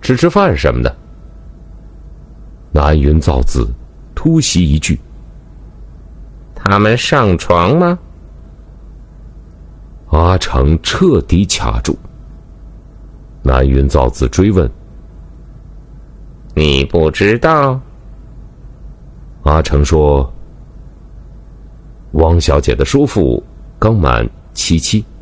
吃吃饭什么的。南云造子突袭一句： 他们上床吗？ 阿成彻底卡住。南云造子追问： 你不知道？ 阿成说：汪小姐的叔父刚满77。